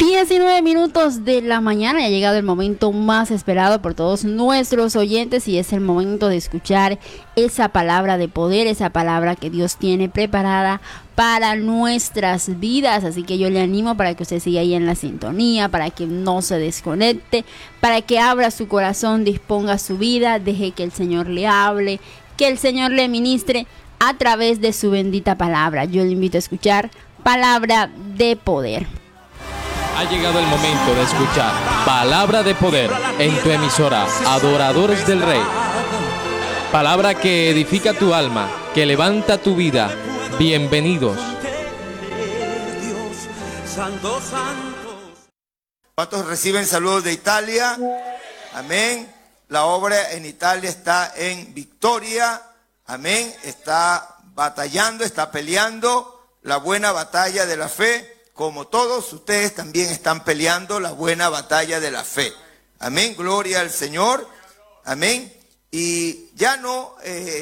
19 minutos de la mañana, ha llegado el momento más esperado por todos nuestros oyentes y es el momento de escuchar esa palabra de poder, esa palabra que Dios tiene preparada para nuestras vidas. Así que yo le animo para que usted siga ahí en la sintonía, para que no se desconecte, para que abra su corazón, disponga su vida, deje que el Señor le hable, que el Señor le ministre a través de su bendita palabra. Yo le invito a escuchar palabra de poder. Ha llegado el momento de escuchar Palabra de Poder en tu emisora Adoradores del Rey. Palabra que edifica tu alma, que levanta tu vida. Bienvenidos. ¿Cuántos reciben saludos de Italia? Amén. La obra en Italia está en victoria. Amén. Está batallando, está peleando la buena batalla de la fe. Como todos ustedes también están peleando la buena batalla de la fe. Amén, gloria al Señor. Amén. Y ya no,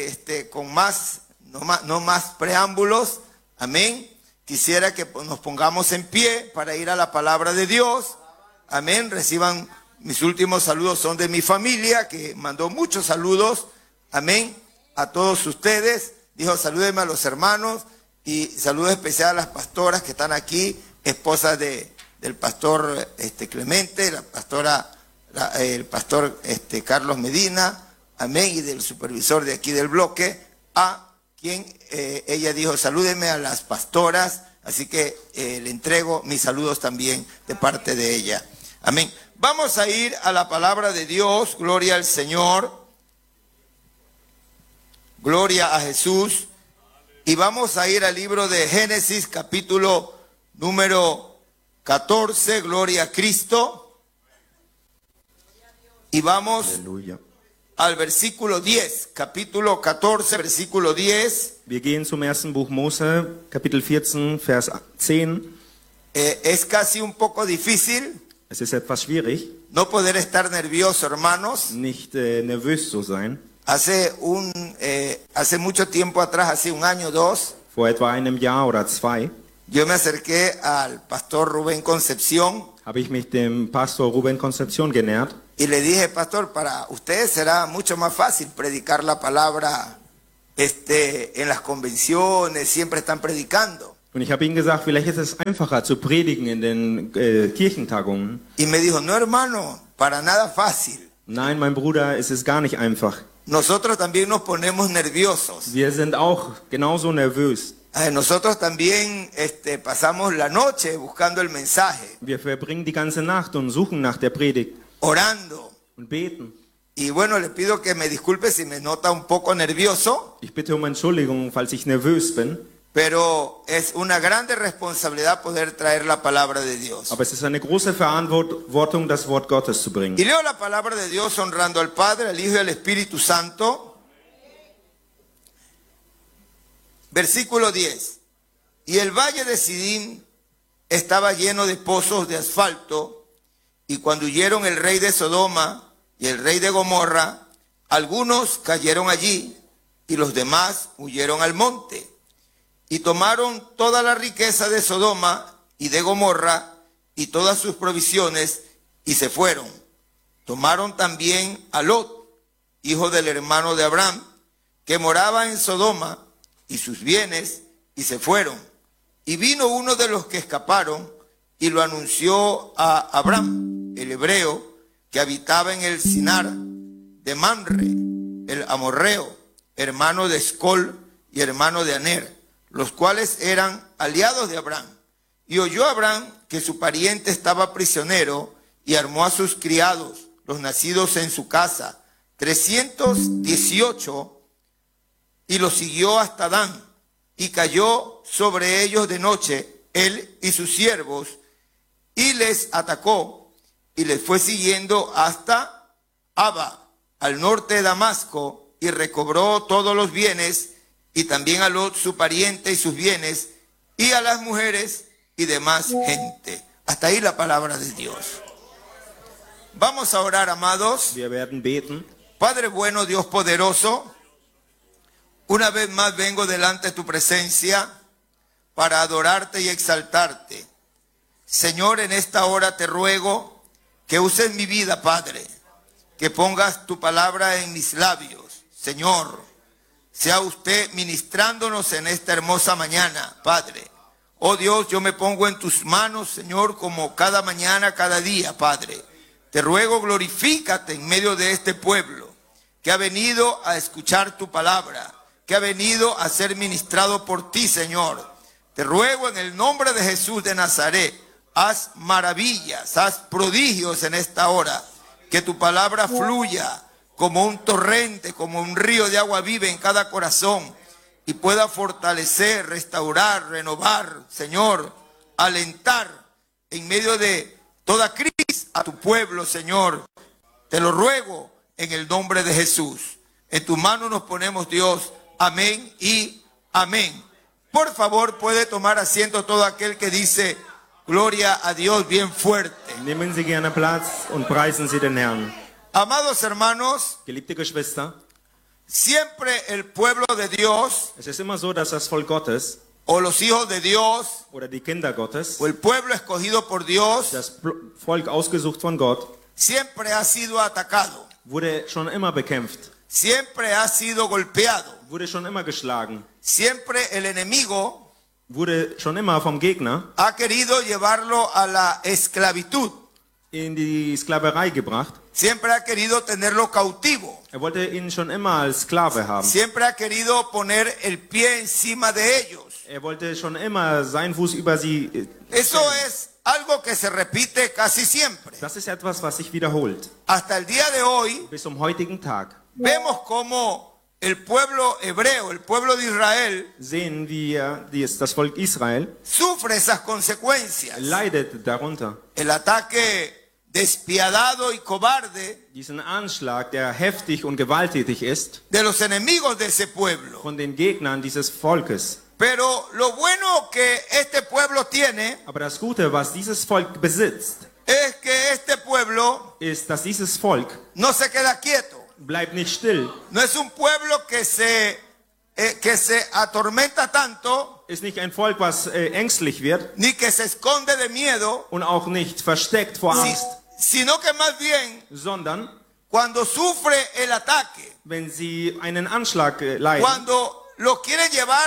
no más preámbulos. Amén. Quisiera que nos pongamos en pie para ir a la palabra de Dios. Amén. Reciban mis últimos saludos, son de mi familia, que mandó muchos saludos. Amén. A todos ustedes. Dijo, salúdenme a los hermanos. Y saludo especial a las pastoras que están aquí, esposas del pastor Clemente, el pastor Carlos Medina, amén, y del supervisor de aquí del bloque, a quien ella dijo, salúdenme a las pastoras, así que le entrego mis saludos también de parte de ella. Amén. Vamos a ir a la palabra de Dios, gloria al Señor, gloria a Jesús. Y vamos a ir al libro de Génesis, capítulo número 14, gloria a Cristo. Y vamos al versículo 10, capítulo 14, versículo 10. Wir gehen zum ersten Buch Mose, Kapitel 14, Vers 10. Es casi un poco difícil. Es ist etwas schwierig, no poder estar nervioso, hermanos. nicht nervös zu sein. Hace mucho tiempo atrás, hace un año o dos, Vor etwa einem Jahr oder zwei yo me acerqué al pastor Rubén Concepción habe ich mich dem Pastor Ruben Concepción genähert y le dije, pastor, para ustedes será mucho más fácil predicar la palabra en las convenciones, siempre están predicando. und ich habe ihm gesagt, vielleicht ist es einfacher zu predigen in den Kirchentagungen. Y me dijo, no, hermano, para nada fácil. Nein, mein Bruder, es ist gar nicht einfach. Nosotros también nos ponemos nerviosos. Wir sind auch genauso nervös. Nosotros también pasamos la noche buscando el mensaje, Wir verbringen die ganze Nacht und suchen nach der Predigt orando. und beten. Y bueno, le pido que me disculpe si me nota un poco nervioso, Ich bitte um Entschuldigung, falls ich nervös bin, pero es una grande responsabilidad poder traer la palabra de Dios. aber es ist eine große Verantwortung, das Wort Gottes zu bringen. Y leo la palabra de Dios honrando al Padre, al Hijo y al Espíritu Santo. Versículo 10. Y el valle de Sidín estaba lleno de pozos de asfalto, y cuando huyeron el rey de Sodoma y el rey de Gomorra, algunos cayeron allí y los demás huyeron al monte. Y tomaron toda la riqueza de Sodoma y de Gomorra y todas sus provisiones y se fueron. Tomaron también a Lot, hijo del hermano de Abraham, que moraba en Sodoma, y sus bienes, y se fueron. Y vino uno de los que escaparon y lo anunció a Abraham, el hebreo, que habitaba en el Sinar de Mamre, el amorreo, hermano de Escol y hermano de Aner, los cuales eran aliados de Abraham. Y oyó Abraham que su pariente estaba prisionero y armó a sus criados, los nacidos en su casa, 318, y los siguió hasta Dan, y cayó sobre ellos de noche, él y sus siervos, y les atacó, y les fue siguiendo hasta Abba, al norte de Damasco, y recobró todos los bienes, y también a Lot su pariente y sus bienes, y a las mujeres y demás gente. Hasta ahí la palabra de Dios. Vamos a orar, amados. Wir werden beten. Padre bueno, Dios poderoso, una vez más vengo delante de tu presencia para adorarte y exaltarte. Señor, en esta hora te ruego que uses mi vida, Padre, que pongas tu palabra en mis labios. Señor, sea usted ministrándonos en esta hermosa mañana, Padre. Oh Dios, yo me pongo en tus manos, Señor, como cada mañana, cada día, Padre. Te ruego, glorifícate en medio de este pueblo que ha venido a escuchar tu palabra, que ha venido a ser ministrado por ti, Señor. Te ruego en el nombre de Jesús de Nazaret, haz maravillas, haz prodigios en esta hora, que tu palabra fluya como un torrente, como un río de agua viva en cada corazón y pueda fortalecer, restaurar, renovar, Señor, alentar en medio de toda crisis a tu pueblo, Señor. Te lo ruego en el nombre de Jesús. En tus manos nos ponemos, Dios. Amén y amén. Por favor, puede tomar asiento todo aquel que dice gloria a Dios bien fuerte. Nehmen Sie gerne Platz und preisen Sie den Herrn. Amados hermanos, Geliebte Geschwister, siempre el pueblo de Dios es ist immer so, dass das Volk Gottes o los hijos de Dios oder die Kinder Gottes, o el pueblo escogido por Dios das Volk ausgesucht von Gott, siempre ha sido atacado, wurde schon immer bekämpft, siempre ha sido golpeado, wurde schon immer geschlagen, siempre el enemigo wurde schon immer vom Gegner ha querido llevarlo a la esclavitud, in die Sklaverei gebracht. siempre ha querido tenerlo cautivo, Wollte ihn schon immer als Sklave haben. siempre ha querido poner el pie encima de ellos. Wollte schon immer seinen Fuß über sie. Eso es algo que se repite casi siempre. Das ist etwas, was sich wiederholt. Hasta el día de hoy Bis zum heutigen Tag vemos cómo el pueblo hebreo, el pueblo de Israel, sehen wir, das Volk Israel sufre esas consecuencias. leidet darunter. El ataque despiadado y cobarde Diesen Anschlag, der heftig und gewalttätig ist, de los enemigos de ese pueblo. von den Gegnern dieses Volkes. Pero lo bueno que este pueblo tiene Aber das Gute, was dieses Volk besitzt, es que este pueblo ist, dass dieses Volk no se queda quieto. bleibt nicht still, No es un pueblo que se atormenta tanto, ist nicht ein Volk, was ängstlich wird ni que se esconde de miedo, und auch nicht versteckt vor Angst, sino que más bien sondern cuando sufre el ataque, wenn sie einen Anschlag leiden, cuando lo quieren llevar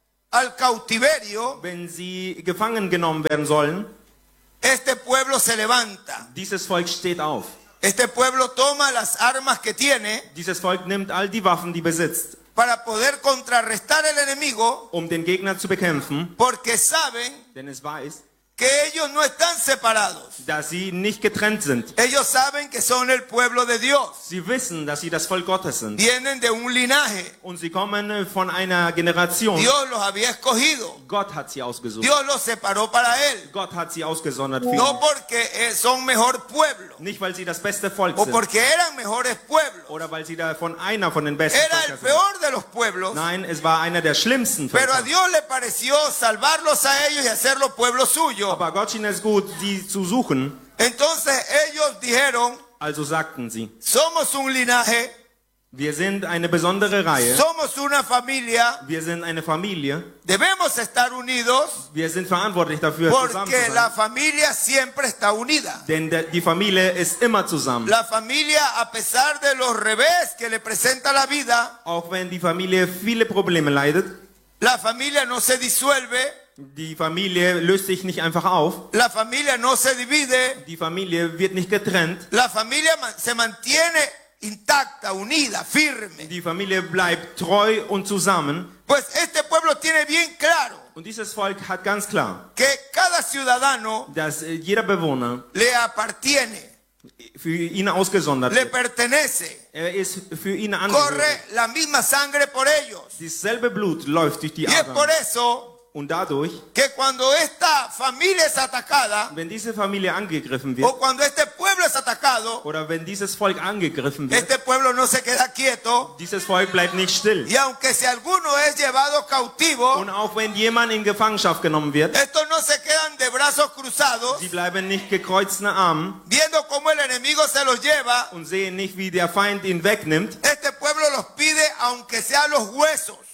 al cautiverio, wenn sie gefangen genommen werden sollen, este pueblo se levanta. dieses Volk steht auf. Este pueblo toma las armas que tiene Dieses Volk nimmt all die Waffen, die besitzt, para poder contrarrestar el enemigo, um den Gegner zu bekämpfen, porque saben denn es weiß, que ellos no están separados. dass sie nicht getrennt sind. Ellos saben que son el pueblo de Dios. Sie wissen, dass sie das Volk Gottes sind. Vienen de un linaje. Und sie kommen von einer Generation. Dios los había escogido. Gott hat sie ausgesucht. Dios los separó para Él. Gott hat sie ausgesondert für No ihn. porque son mejor pueblo Nicht, weil sie das beste Volk o sind. porque eran mejores pueblos. Oder weil sie da einer von den besten Era el Völkern sind. peor de los pueblos. Nein, es war einer der schlimmsten Pero a Völker. Dios le pareció salvarlos a ellos y hacerlos pueblo suyo. Aber Gott schien es gut, sie zu suchen. Entonces ellos dijeron, Also sagten sie, somos un linaje, wir sind eine besondere Reihe. somos una familia, Wir sind eine Familie. debemos estar unidos Wir sind verantwortlich dafür, zusammen porque zu la sein. familia siempre está unida. Denn die Familie ist immer zusammen. La familia, a pesar de los revés que le presenta la vida, Auch wenn die Familie viele Probleme leidet, la familia no se disuelve, die Familie löst sich nicht einfach auf. la familia no se divide, Die Familie wird nicht getrennt. la familia se mantiene intacta, unida, firme. Die Familie bleibt treu und zusammen. Pues este pueblo tiene bien claro Und dieses Volk hat ganz klar, que cada ciudadano dass jeder Bewohner le appartiene, für ihn ausgesondert le wird. pertenece, Er ist für ihn corre angehörig. la misma sangre por ellos. Dasselbe Blut läuft durch die Y es por Adern. eso Und dadurch, que cuando esta familia es atacada, wenn diese Familie angegriffen wird, o cuando este pueblo es atacado, oder wenn dieses Volk angegriffen wird, este pueblo no se queda quieto. dieses Volk bleibt nicht still. Y aunque si alguno es llevado cautivo, Und auch wenn jemand in Gefangenschaft genommen wird, estos no se quedan de brazos cruzados, sie bleiben nicht gekreuzten Armen viendo cómo el enemigo se los lleva. und sehen nicht, wie der Feind ihn wegnimmt. Este pueblo los pide aunque sean los huesos.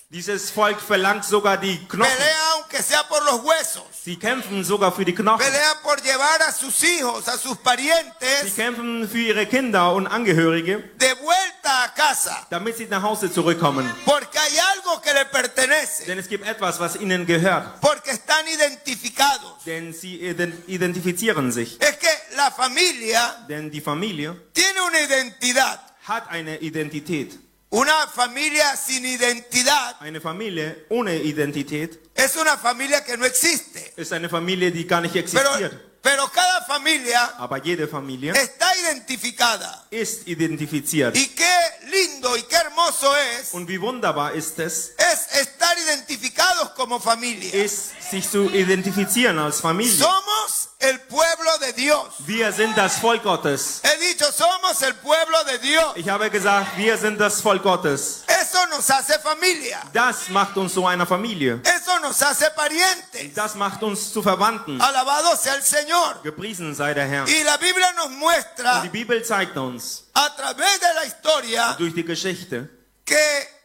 Dieses Volk verlangt sogar die Knochen. Pelea aunque sea por los huesos. Sie kämpfen sogar für die Knochen. Pelea por llevar a sus hijos, a sus Sie parientes kämpfen für ihre Kinder und Angehörige, de vuelta a casa. damit sie nach Hause zurückkommen. Porque hay algo que le pertenece. Denn es gibt etwas, was ihnen gehört. Porque están identificados. Denn sie identifizieren sich. Es que la familia Denn die Familie tiene una identidad. hat eine Identität. Una familia sin identidad Eine Familie ohne Identität es una familia que no existe. ist eine Familie, die gar nicht Pero, existiert. pero cada familia Aber jede Familie está identificada. ist identifiziert. Y qué lindo y qué hermoso Und wie wunderbar ist es, es estar identificados como familia. sich zu identifizieren als Familie. Somos el pueblo de Dios. Wir sind das Volk Gottes. He dicho, somos el pueblo de Dios. Ich habe gesagt, wir sind das Volk Gottes. Eso nos hace familia. Das macht uns zu einer Familie. Eso nos hace parientes. Das macht uns zu Verwandten. Alabado sea el Señor. Gepriesen sei der Herr. Y la Biblia nos Und muestra die Bibel zeigt uns a través de la historia durch die Geschichte, que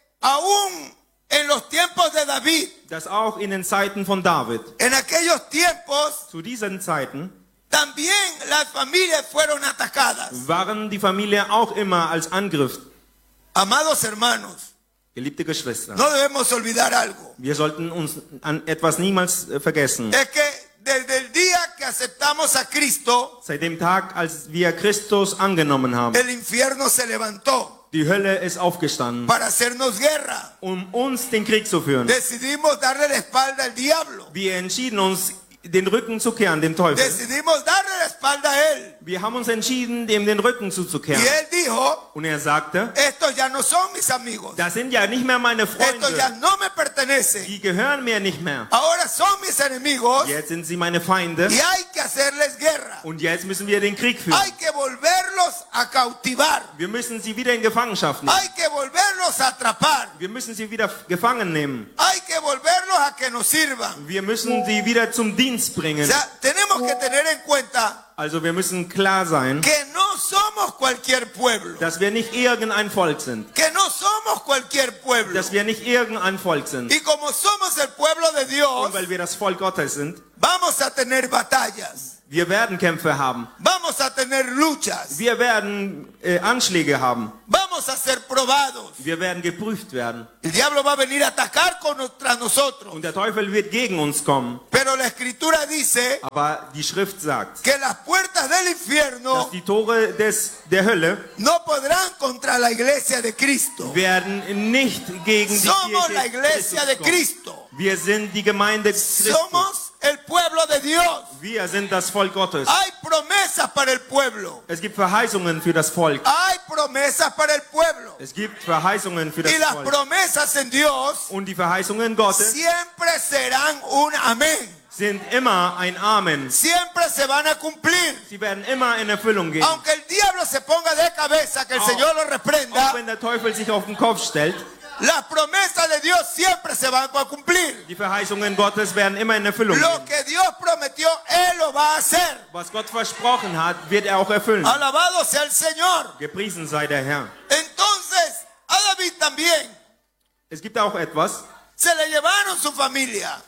aún en los tiempos de David, dass auch in den Zeiten von David, en aquellos tiempos, zu diesen Zeiten, también las familias fueron atacadas. waren die Familie auch immer als Angriff. Amados hermanos, Geliebte Geschwister, no debemos olvidar algo. wir sollten uns an etwas niemals vergessen. Es que desde el día que aceptamos a Cristo, Seit dem Tag, als wir Christus angenommen haben, el infierno se levantó die Hölle ist aufgestanden, para hacernos guerra. um uns den Krieg zu führen. Decidimos darle la espalda al diablo. Wir entschieden uns, den Rücken zu kehren, dem Teufel. Decidimos darle la espalda a él. Wir haben uns entschieden, dem den Rücken Y zuzukehren. él dijo, Und er sagte, estos ya no son mis amigos. das sind ja nicht mehr meine Estos ya Freunde. no me pertenecen. Die gehören mir nicht mehr. Ahora son mis enemigos Jetzt sind sie meine Feinde. y hay que hacerles guerra. Und jetzt müssen wir den Krieg führen. Hay que volverlos a cautivar. Wir müssen sie wieder in Gefangenschaft nehmen. Hay que volverlos a atrapar. Wir müssen sie wieder gefangen nehmen. Hay que volverlos a que nos sirvan. Wir müssen sie wieder zum Dienst O bringen. sea, tenemos que tener en cuenta Also wir müssen klar sein, que no somos cualquier pueblo. dass wir nicht irgendein Volk sind. Que no somos cualquier pueblo. Dass wir nicht irgendein Volk sind. Y como somos el pueblo de Dios, Und weil wir das Volk Gottes sind, vamos a tener batallas. wir werden Kämpfe haben. Vamos a tener luchas. Wir werden Anschläge haben. Vamos a ser probados. Wir werden geprüft werden. El diablo va a venir a atacar contra nosotros. Und der Teufel wird gegen uns kommen. Pero la escritura dice Aber die Schrift sagt, que las puertas del dass infierno die Tore der Hölle no podrán contra la iglesia de Cristo. werden nicht gegen die Somos la Kirche iglesia de Christus kommen. Cristo. Wir sind die Gemeinde Christus. Somos el pueblo de Dios. Wir sind das Volk Gottes. Hay promesas para el pueblo. Es gibt Verheißungen für das Volk. Hay promesas para el pueblo. Es gibt Verheißungen für das Y las Volk. promesas en Dios Und die Verheißungen Gottes siempre serán un amén. sind immer ein Amen. Siempre se van a cumplir. Sie werden immer in Erfüllung gehen. Aunque el diablo se ponga de cabeza, que el Señor lo Auch reprenda, wenn der Teufel sich auf den Kopf stellt, las promesas de Dios siempre se van a cumplir. die Verheißungen Gottes werden immer in Erfüllung Lo gehen. que Dios prometió, Él lo va a hacer. Was Gott versprochen hat, wird er auch erfüllen. Alabado sea el Señor. Gepriesen sei der Herr. Entonces, a David también Es gibt auch etwas, se le llevaron su familia.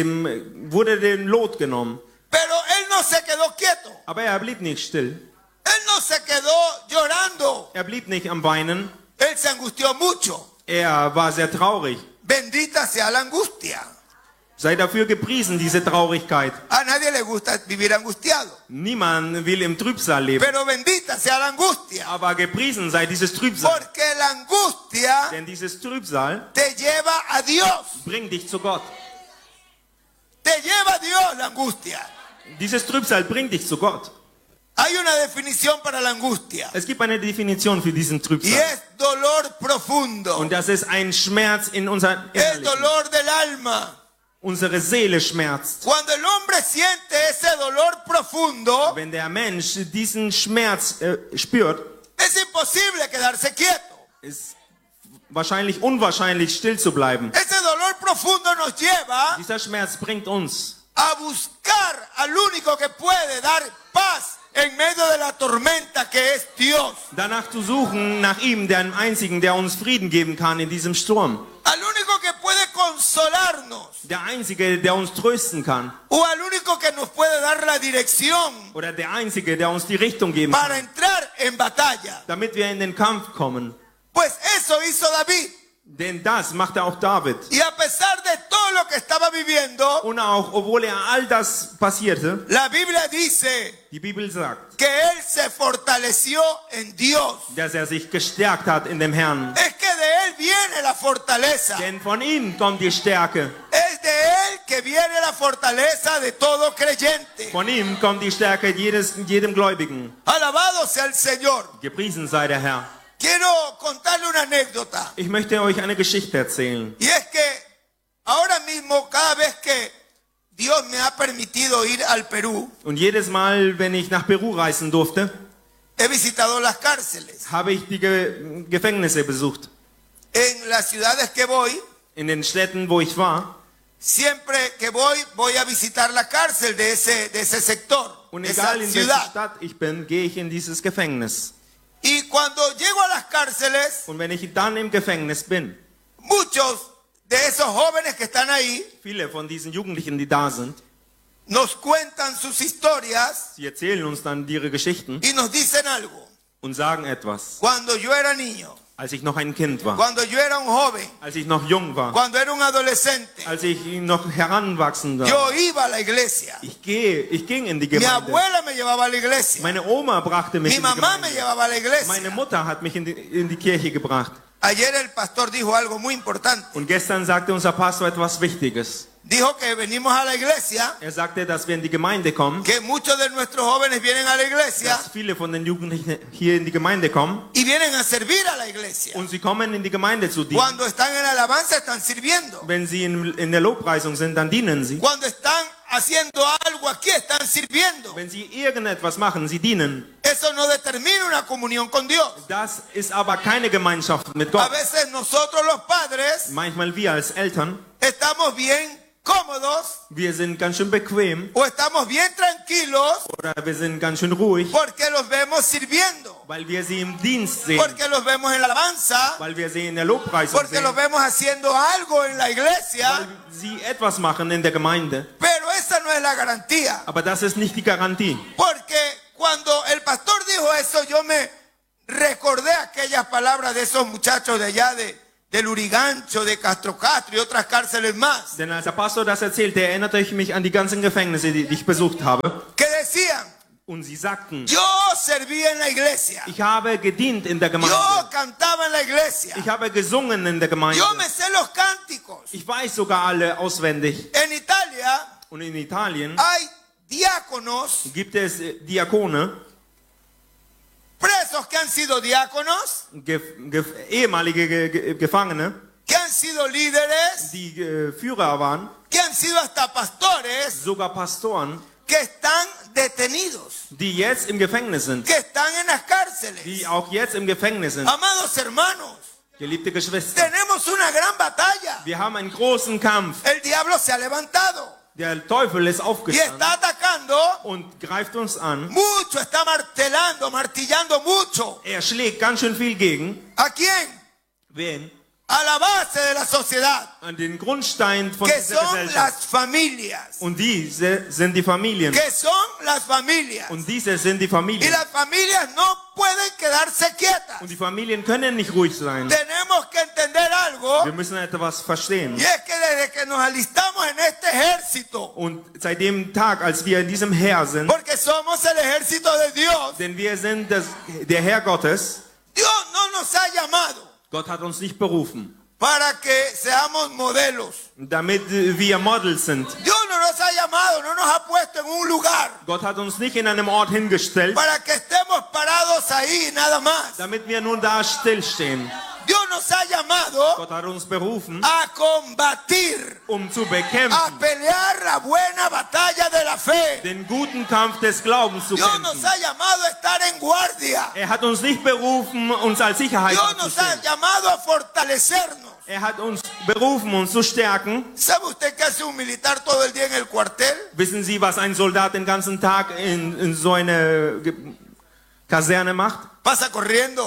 dem wurde den Lot genommen. Pero él no se quedó quieto. Aber er blieb nicht still. Él no se quedó llorando. Er blieb nicht am Weinen. Él se angustió mucho. Er war sehr traurig. Bendita sea la angustia. Sei dafür gepriesen, diese Traurigkeit. A nadie le gusta vivir angustiado. Niemand will im Trübsal leben. Pero bendita sea la angustia. Aber gepriesen sei dieses Trübsal. Porque la angustia Denn dieses Trübsal te lleva a Dios. bringt dich zu Gott. Te lleva a Dios la angustia. Dieses Trübsal bringt dich zu Gott. Hay una definición para la angustia. Es gibt eine Definition für diesen Y Trübsal. es dolor profundo. Und das ist ein Schmerz in unser El Innerlichen. dolor del alma. Unsere Seele schmerzt. Cuando el hombre siente ese dolor profundo, Wenn der Mensch diesen Schmerz spürt, es imposible quedarse quieto. ist wahrscheinlich unwahrscheinlich still zu bleiben. Ese dolor profundo nos lleva Dieser Schmerz bringt uns a buscar al único que puede dar paz en medio de la tormenta, que es Dios. danach zu suchen, nach ihm, dem einzigen, der uns Frieden geben kann in diesem Sturm. Al único que puede consolarnos Der Einzige, der uns trösten kann. o al único que nos puede dar la dirección Oder der Einzige, der uns die Richtung geben kann, para entrar en batalla. damit wir in den Kampf kommen. Pues eso hizo David. Denn das machte auch David. Y a pesar de todo lo que estaba viviendo, Und auch, obwohl all das passierte, la Biblia dice die Bibel sagt, que él se fortaleció en Dios. dass sich gestärkt hat in dem Herrn. Es que de él viene la fortaleza. Denn von ihm kommt die Stärke. Es de él que viene la fortaleza de todo creyente. Von ihm kommt die Stärke jedem Gläubigen. Alabado sea el Señor. Gepriesen sei der Herr. Quiero contarle una anécdota. Ich möchte euch eine Geschichte erzählen. Y es que ahora mismo, cada vez que Dios me ha permitido ir al Perú, Und jedes Mal, wenn ich nach Peru reisen durfte, he visitado las cárceles. habe ich die Gefängnisse besucht. En las ciudades que voy, In den Städten, wo ich war. siempre que voy a visitar la cárcel de ese sector, Und de esa egal in welcher ciudad. Stadt ich bin, gehe ich in dieses Gefängnis. Y cuando llego a las cárceles, Und wenn ich dann im Gefängnis bin, muchos de esos jóvenes que están ahí viele von diesen Jugendlichen, die da sind, nos cuentan sus historias sie erzählen uns dann ihre Geschichten y nos dicen algo. und sagen etwas. Cuando yo era niño, Als ich noch ein Kind war, cuando yo era un joven, als ich noch jung war, cuando era un adolescente, als ich noch heranwachsend war, yo iba a la iglesia. ich ging in die Mi Gemeinde. abuela me llevaba a la iglesia. Meine Oma brachte mich Mi in die mamá me Gemeinde. llevaba a la iglesia. Meine Mutter hat mich in die Kirche gebracht. Ayer el pastor dijo algo muy importante. Und gestern sagte unser Pastor etwas Wichtiges. Dijo que venimos a la iglesia, Er sagte, dass wir in die Gemeinde kommen, que muchos de nuestros jóvenes vienen a la iglesia dass viele von den Jugendlichen hier in die Gemeinde kommen y vienen a servir a la iglesia. und sie kommen in die Gemeinde zu dienen. Cuando están en alabanza están sirviendo. Wenn sie in der Lobpreisung sind, dann dienen sie. Cuando están haciendo algo aquí están sirviendo. Wenn sie irgendetwas machen, sie dienen. Eso no determina una comunión con Dios. Das ist aber keine Gemeinschaft mit A Gott. veces nosotros los padres Manchmal wir als Eltern, estamos bien cómodos wir sind ganz schön bequem o estamos bien tranquilos oder wir sind ganz schön ruhig, porque los vemos sirviendo, weil wir sie im Dienst sehen, porque los vemos en la alabanza, weil wir sie in der Lobpreisung porque sehen, los vemos haciendo algo en la weil iglesia, sie etwas machen in der Gemeinde. pero esa no es la garantía. Aber das ist nicht die Garantie. Porque cuando el pastor dijo eso, yo me recordé aquellas palabras de esos muchachos de allá del Urigancho, de Castro Castro y otras cárceles más, Denn als der Pastor das erzählte, erinnerte ich mich an die ganzen Gefängnisse, die ich besucht habe. que decían, Und sie sagten, yo servía en la iglesia, ich habe gedient in der Gemeinde. yo cantaba en la iglesia, Ich habe gesungen in der Gemeinde. yo me sé los cánticos. Ich weiß sogar alle auswendig. En Italia Und in Italien hay diáconos, gibt es Diakone, presos que han sido diáconos, ehemalige Gefangene, que han sido líderes, die Führer waren, que han sido hasta pastores, sogar Pastoren, que están detenidos, die jetzt im Gefängnis sind, que están en las cárceles. die auch jetzt im Gefängnis sind. Amados hermanos, Geliebte Geschwister, tenemos una gran batalla. wir haben einen großen Kampf. El diablo se ha levantado Der Teufel ist y aufgestanden está atacando und greift uns an. mucho, está martillando mucho. Er schlägt ganz schön viel gegen. ¿A quién? Wen? A la base de la sociedad, An den Grundstein von que dieser son Gesellschaft. las familias, Und diese sind die Familien. que son las familias. Und diese sind die Y Familien. las familias no pueden quedarse quietas. Und die Familien können nicht ruhig sein. Tenemos que entender algo, Wir müssen etwas verstehen. y es que desde que nos alistamos en este ejército, Und seit dem Tag, als wir in diesem Heer sind, porque somos el ejército de Dios, denn wir sind der Herr Gottes, Dios no nos ha llamado Gott hat uns nicht berufen, para que seamos modelos. damit wir Models sind. Dios no nos ha llamado, no nos ha puesto en un lugar Gott hat uns nicht in einem Ort hingestellt, para que estemos parados ahí nada más. damit wir nun da stillstehen. Dios nos ha llamado Gott hat uns berufen, a combatir, zu a bekämpfen, pelear la buena batalla de la fe. den guten Kampf des Glaubens zu Dios nos kämpfen. ha llamado a estar en guardia. Er hat uns nicht berufen, uns als Sicherheit Dios nos ha aufzustellen. llamado a fortalecernos. Er hat uns berufen, uns zu stärken. ¿Sabe usted qué hace un militar todo el día en el cuartel? Wissen Sie, was ein Soldat den ganzen Tag in so eine Kaserne macht? Pasa corriendo.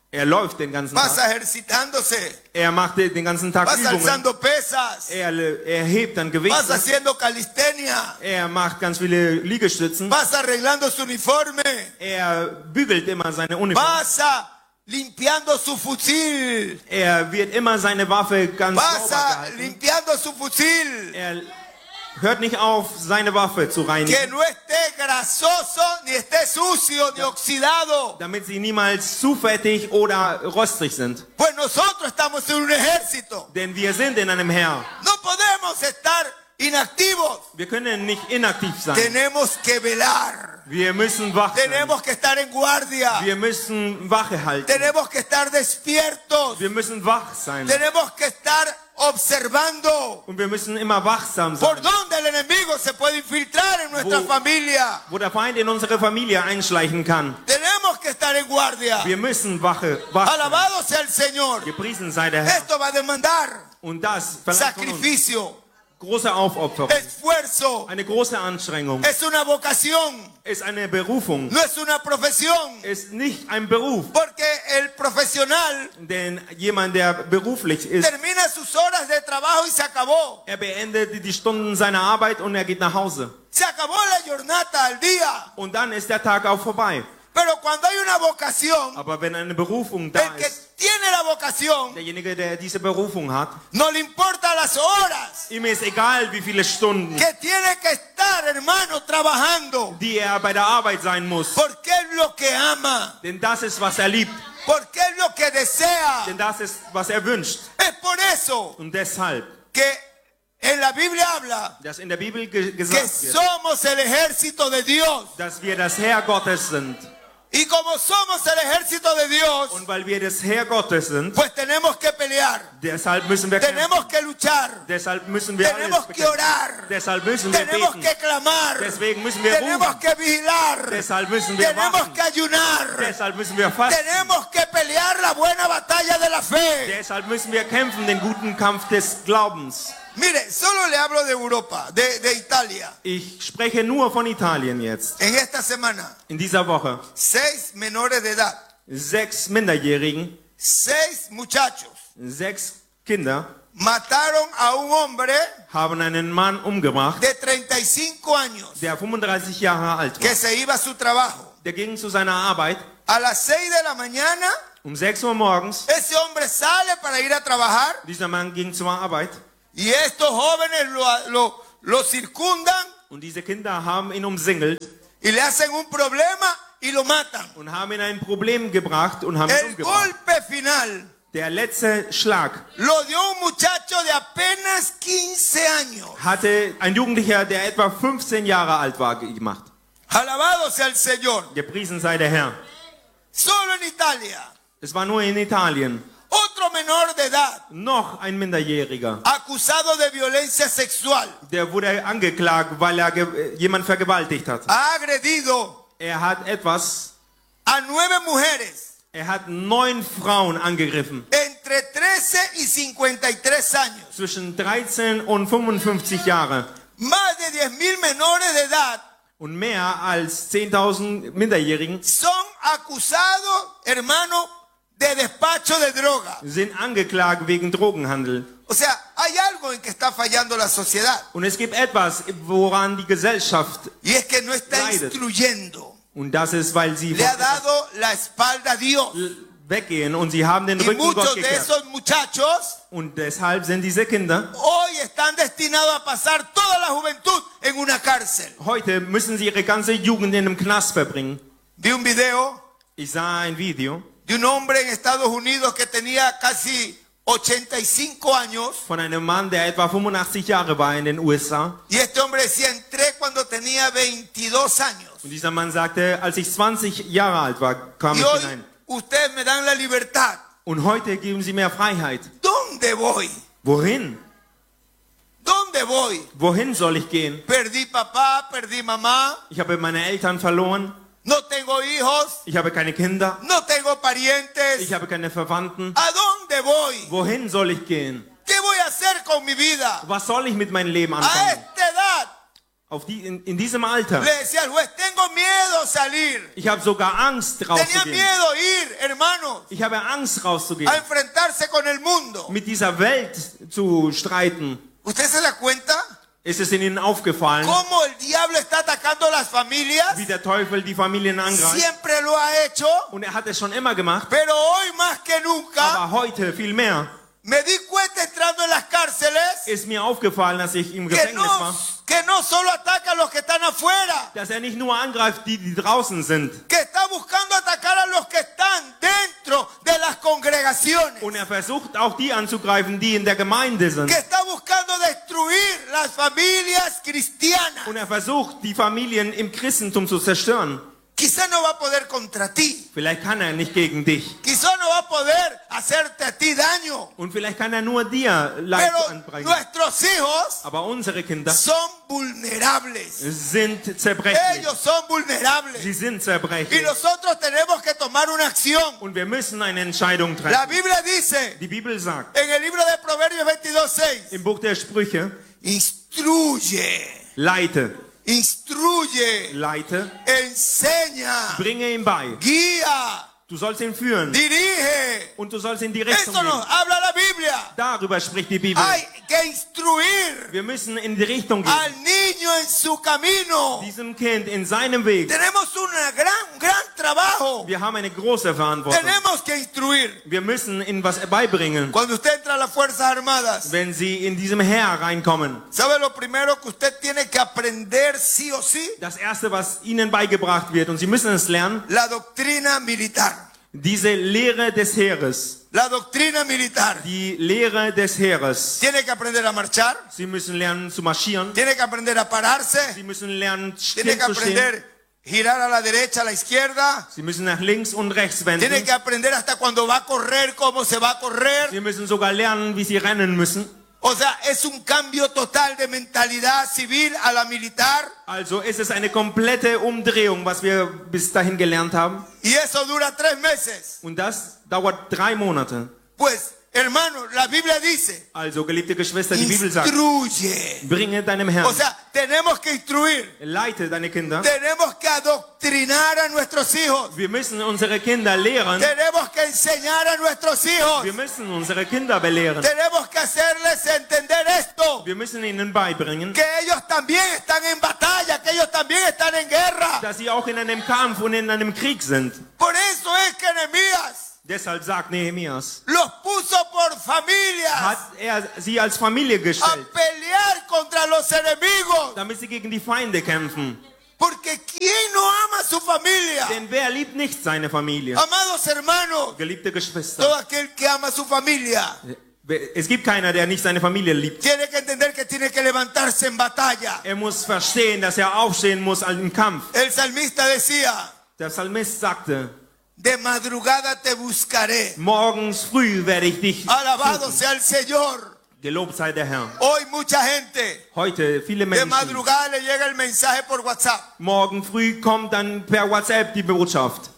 Er läuft den ganzen pasa Tag. ejercitándose, Er macht den ganzen Tag pasa Übungen. alzando pesas, Er hebt dann pasa Gewichte. haciendo calistenia, Er macht ganz viele Liegestützen. pasa arreglando su uniforme, Er bügelt immer seine Uniform. pasa limpiando su fusil, Er wird immer seine Waffe ganz sauber pasa gehalten. limpiando su fusil, Er hört nicht auf, seine Waffe zu que reinigen, no esté grasoso, ni esté sucio, ni oxidado. damit sie niemals zu fettig oder rostig sind. Pues nosotros estamos en un ejército. Denn wir sind in einem Heer. No podemos estar inactivos. Wir können nicht inaktiv sein. Tenemos que velar. Wir müssen wach sein. Tenemos que estar en guardia. Wir müssen Wache halten. Tenemos que estar despiertos. Wir müssen wach sein. Tenemos que estar observando Und wir müssen immer wachsam por sein. dónde el enemigo se puede infiltrar en nuestra familia. Wo der Feind in unsere Familie einschleichen kann. Tenemos que estar en guardia. Wir müssen wach sein. Alabado sea el Señor. Gepriesen sei der Herr. Esto va a demandar Und das verlangt von uns sacrificio, große Aufopferung. esfuerzo. Eine große Anstrengung. Es una vocación, Ist eine Berufung. no es una profesión. Ist nicht ein Beruf. Porque el profesional Denn jemand, der beruflich ist, termina sus horas de trabajo y se acabó. er beendet die Stunden seiner Arbeit und er geht nach Hause. Se acabó la jornada al día. Und dann ist der Tag auch vorbei. Pero cuando hay una vocación, Aber wenn eine Berufung da el que ist, tiene la vocación derjenige, der diese Berufung hat, no le importa las horas ihm ist egal, wie viele Stunden, que tiene que estar, hermano, trabajando. die er bei der Arbeit sein muss. Porque es lo que ama. Denn das ist, was er liebt. Porque es lo que desea. Denn das ist, was er wünscht. Es por eso Und deshalb, que en la Biblia habla dass in der Bibel que gesagt wird, somos el ejército de Dios. dass wir das Heer Gottes sind. Y como somos el ejército de Dios, Und weil wir das Heer Gottes sind, pues tenemos que pelear, deshalb müssen wir kämpfen. tenemos que luchar, Deshalb müssen wir alles tenemos que bekämpfen. orar, Deshalb müssen wir tenemos beten. que clamar, Deswegen müssen wir tenemos rufen. que vigilar, Deshalb müssen wir tenemos wachen. que ayunar, Deshalb müssen wir fasten. tenemos que pelear la buena batalla de la fe. Deshalb müssen wir kämpfen, den guten Kampf des Glaubens. Mire, solo le hablo de Europa, de Italia. Ich spreche nur von Italien jetzt. En esta semana, In dieser Woche 6 menores de edad, 6 Minderjährigen, 6 muchachos, 6 Kinder mataron a un hombre haben einen Mann umgebracht, de 35 años der 35 Jahre alt war. que se iba a su trabajo. Der ging zu seiner Arbeit. A las 6 de la mañana, Um 6 Uhr morgens. ese hombre sale para ir a trabajar Dieser Mann ging zur Arbeit. y estos jóvenes lo circundan Und diese Kinder haben ihn umsingelt y le hacen un problema y lo matan. und haben ihn ein Problem gebracht und haben ihn El umgebracht. golpe final Der letzte Schlag lo dio un muchacho de apenas 15 años. hatte ein Jugendlicher, der etwa 15 Jahre alt war, gemacht. Alabado sea el Señor. Gepriesen sei der Herr. Solo en Italia, Es war nur in Italien. otro menor de edad Noch ein Minderjähriger. acusado de violencia sexual Der wurde angeklagt, weil er jemand vergewaltigt hat. ha agredido Er hat a 9 mujeres er hat 9 Frauen angegriffen. entre 13 y 53 años. Zwischen 13 und 55 Jahre. Más de 10.000 menores de edad Und mehr als 10.000 Minderjährigen son acusados, hermano, de despacho de droga. sind angeklagt wegen Drogenhandel. O sea, hay algo en que está fallando la sociedad. Und es gibt etwas, woran die Gesellschaft, Y es que no está Leidet. instruyendo. und das ist, weil sie Le ha dado la espalda a Dios. weggehen und sie haben den Y Rücken Gott muchos de gekehrt. esos muchachos Und deshalb sind diese Kinder, hoy están destinados a pasar toda la juventud en una cárcel. heute müssen sie ihre ganze Jugend in einem Knast verbringen. Vi un video Ich sah ein Video de un hombre en Estados Unidos que tenía casi 85 años. von einem Mann, der etwa 85 Jahre war in den USA. Y este hombre decía, entré cuando tenía 22 años. Und dieser Mann sagte, als ich 20 Jahre alt war, kam Y ich hoy hinein. ustedes me dan la libertad. Und heute geben sie mir Freiheit. ¿Dónde voy? Wohin? ¿Dónde voy? Wohin soll ich gehen? Perdí papá, perdí mamá, Ich habe meine Eltern verloren. no tengo hijos, Ich habe keine Kinder. no tengo parientes. Ich habe keine Verwandten. ¿A dónde voy? Wohin soll ich gehen? ¿Qué voy a hacer con mi vida? Was soll ich mit meinem Leben A anfangen? esta edad In diesem Alter. Le decía al juez, tengo miedo salir. Ich habe sogar Angst Tenía rauszugehen. miedo ir, hermanos, Ich habe Angst a rauszugehen. enfrentarse con el mundo. Mit dieser Welt zu streiten. ¿Usted se da cuenta Ist es Ihnen aufgefallen, cómo el diablo está atacando las familias? wie der Teufel die Familien angreift? Siempre lo ha hecho, Und er hat es schon immer gemacht. pero hoy más que nunca Aber heute viel mehr me di cuenta entrando en las cárceles ist mir aufgefallen, dass ich im que Gefängnis war, que no solo ataca a los que están afuera, dass er nicht nur angreift, die draußen sind. que está buscando atacar a los que están dentro de las congregaciones, Und er versucht auch die anzugreifen, die in der Gemeinde sind. que está buscando destruir las familias cristianas. Und er versucht, die Familien im Christentum zu zerstören. Quizá no va a poder contra ti, Vielleicht kann er nicht gegen dich. quizá no va a poder hacerte a ti daño, Und vielleicht kann er nur dir Leid pero anbringen. nuestros hijos Aber unsere Kinder son vulnerables. sind zerbrechlich. Ellos son vulnerables. Sie sind Y zerbrechlich. nosotros tenemos que tomar una acción. Und wir müssen eine Entscheidung La treffen. Biblia dice Die Bibel sagt en el libro de Proverbios 22:6, im Buch der Sprüche, instruye, leite, enseña, bringe ihm bei. guía, Du sollst ihn führen dirige. und du sollst in die Richtung Eso nos gehen. habla la Biblia. Darüber spricht die Bibel. Hay que instruir Wir müssen in die Richtung al gehen. niño en su camino. Diesem Kind in seinem Weg. Tenemos un gran trabajo. Wir haben eine große Verantwortung. Tenemos que instruir. Wir müssen ihnen was beibringen. Cuando usted entra a las Fuerzas Armadas, Wenn sie in diesem Heer reinkommen. ¿sabe lo primero que usted tiene que aprender sí o sí? Das erste, was ihnen beigebracht wird, und sie müssen es lernen, La doctrina militar. diese Lehre des Heeres. La doctrina militar. Die Lehre des Heeres. Tiene que aprender a marchar. Sie müssen lernen zu marschieren. Tiene que aprender a pararse. Sie müssen lernen, Tiene still que zu stehen. aprender a girar a la derecha, a la izquierda. Sie müssen nach links und rechts Tiene wenden. que aprender hasta cuando va a correr, cómo se va a correr. Sie müssen sogar lernen, wie sie rennen müssen. O sea, es un cambio total de mentalidad civil a la militar. Also ist es eine komplette Umdrehung, was wir bis dahin gelernt haben. Y eso dura 3 meses. Und das dauert 3 Monate. Pues, hermano, la Biblia dice, Also, geliebte Geschwister, die Bibel sagt, instruye. bringe deinem O Herrn, sea, tenemos que instruir. leite deine Kinder. Tenemos que adoctrinar a nuestros hijos. Wir müssen unsere Kinder lehren. Tenemos que enseñar a nuestros hijos. Wir müssen unsere Kinder belehren. Tenemos que hacerles entender esto. Wir müssen ihnen beibringen, Que ellos también están en batalla, que ellos también están en guerra. dass sie auch in einem Kampf und in einem Krieg sind. Por eso es que Nehemías Deshalb sagt Nehemias, los puso por familias hat er sie als Familie a gestellt, pelear contra los enemigos. damit sie gegen die Feinde kämpfen. Porque ¿quién no ama a su familia? Denn wer liebt nicht seine Familie? Amados hermanos, Geliebte Geschwister, todo aquel que ama a su familia es gibt keiner, der nicht seine Familie liebt. tiene que entender que tiene que levantarse en batalla. Er muss verstehen, dass er aufstehen muss im Kampf. El salmista decía, Der Psalmist sagte, de madrugada te buscaré. morgens früh werde ich dich Alabado suchen. sea el Señor. Gelobt sei der Herr. Hoy mucha gente Heute viele de Menschen, madrugada le llega el mensaje por WhatsApp. morgen früh kommt dann per WhatsApp die Botschaft.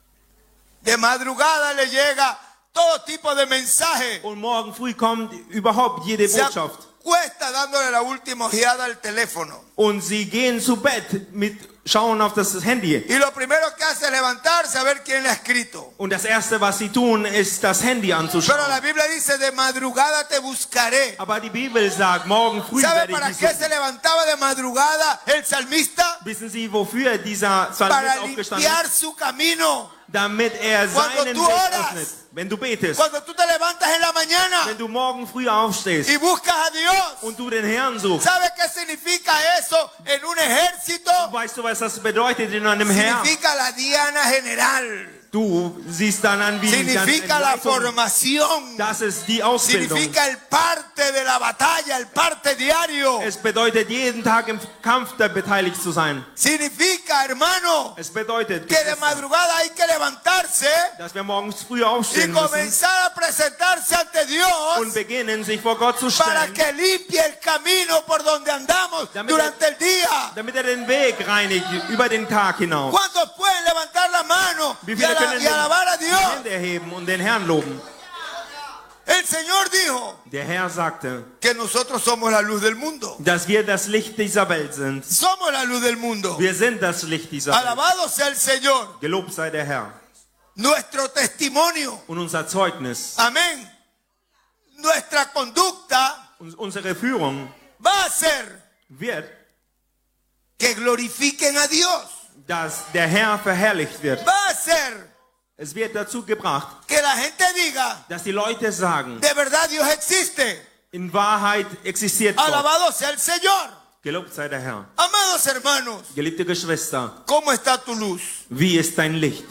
De madrugada le llega todo tipo de mensaje. Und morgen früh kommt überhaupt jede Se Botschaft. acuesta dándole la última ojeada al teléfono. Und sie gehen zu Bett schauen auf das Handy. Y lo primero que hace es levantarse a ver quién le ha escrito. Und das Erste, was sie tun, ist das Handy Pero anzuschauen. la Biblia dice, de madrugada te buscaré. Aber die Bibel sagt, morgen früh ¿Sabe werde para ich qué dich se suchen. levantaba de madrugada el salmista? Wissen Sie, wofür dieser Psalmist Para aufgestanden ist? limpiar su camino. Damit er Cuando seinen tú Weg oras, öffnet. Wenn du betest, Cuando tú te levantas en la mañana wenn du morgen früh aufstehst y buscas a Dios, und du den Herrn suchst, ¿sabe qué significa eso en un ejército? weißt du, was das bedeutet in einem Heer? Significa la diana general. Du siehst dann an, wie Significa la Leitung, formación. das ist die Ausbildung. Significa el parte de la batalla, el parte diario. Es bedeutet, jeden Tag im Kampf da beteiligt zu sein. Significa, hermano, Es bedeutet, que de madrugada hay que levantarse dass wir morgens früh y aufstehen müssen comenzar a presentarse ante Dios und beginnen, sich vor Gott zu para stellen, que limpie el camino por donde andamos durante el día. damit er den Weg reinigt über den Tag hinaus. ¿Cuántos pueden levantar la mano Wie y, viele können y alabar a die Dios? Hände erheben und den Herrn loben? El El Señor dijo Der Herr sagte, que nosotros somos la luz del mundo. dass wir das Licht dieser Welt sind. Somos la luz del mundo. Wir sind das Licht dieser Welt. Alabado sea el Señor. Gelobt sei der Herr. Nuestro testimonio. Und unser Zeugnis, Amén. Nuestra conducta unsere Führung va a ser wird, que glorifiquen a Dios. dass der Herr verherrlicht wird. Va a ser Es wird dazu gebracht, que la gente diga, dass die Leute sagen, de verdad Dios existe. in Wahrheit existiert Gott. Alabado sea el Señor. Gelobt sei der Herr. Amados hermanos, Geliebte Geschwister, ¿cómo está tu luz? wie ist dein Licht?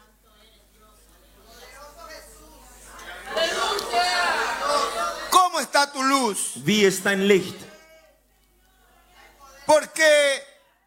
¿Cómo está tu luz? Wie ist dein Licht? Porque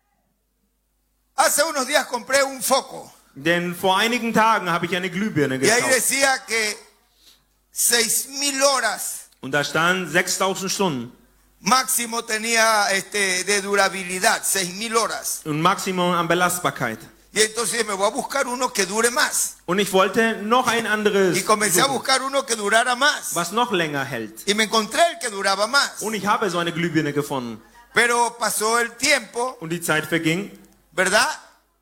hace unos días compré un foco Denn vor einigen Tagen habe ich eine Glühbirne y ahí gekauft. decía que 6.000 horas Und da stand 6000 Stunden máximo tenía de durabilidad, 6.000 horas. und Maximum an Belastbarkeit. Y entonces me voy a buscar uno que dure más. Und ich wollte noch ein anderes, Y comencé a suchen, buscar uno que durara más. was noch länger hält. Y me encontré el que duraba más. Und ich habe so eine Glühbirne gefunden. Pero pasó el tiempo, Und die Zeit verging. ¿verdad?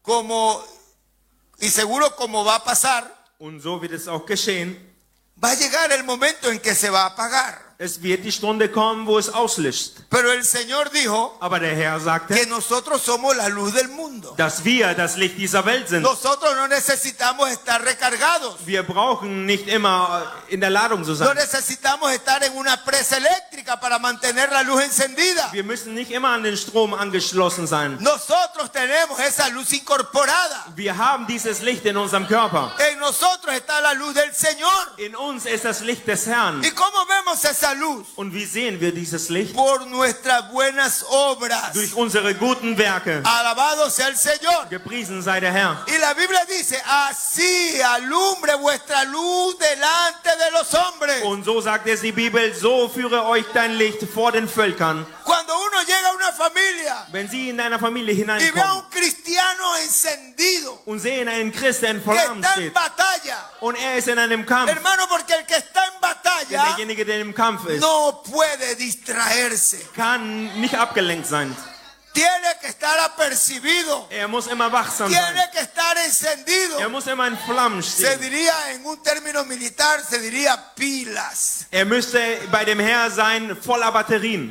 Y seguro como va a pasar, Und so wird es auch geschehen. va a llegar el momento en que se va a apagar. Es wird die Stunde kommen, wo es auslöscht. Pero el Señor dijo Aber der Herr que sagte, nosotros somos la luz del mundo. dass wir das Licht dieser Welt sind. Nosotros no necesitamos estar recargados. Wir brauchen nicht immer in der Ladung zu No sein. necesitamos estar en una presa eléctrica para mantener la luz encendida. Wir müssen nicht immer an den Strom angeschlossen sein. Nosotros tenemos esa luz incorporada. Wir haben dieses Licht in unserem Körper. En nosotros está la luz del Señor. In uns ist das Licht des Herrn. ¿Y cómo vemos esa luz? Und wie sehen wir dieses Licht? Por nuestras buenas obras. Durch unsere guten Werke. Alabado sea el Señor. Gepriesen sei der Herr. Y la Biblia dice, así alumbre vuestra luz delante de los hombres. Und so sagt es die Bibel, so führe euch dein Licht vor den Völkern. Cuando uno llega a una familia Wenn sie in einer Familie y ve a hineinkommen un cristiano encendido und sehen einen Christ, der in que Flammen está en steht, batalla, und er ist in einem Kampf, hermano, porque el que está en denn batalla derjenige, der im Kampf ist, no puede distraerse. kann nicht abgelenkt sein. Tiene que estar apercibido. Er muss immer wachsam sein. Tiene que estar encendido. Er muss immer in Flammen Se stehen. diría en un término militar, se diría pilas. Er müsste bei dem Herr sein, voller Batterien.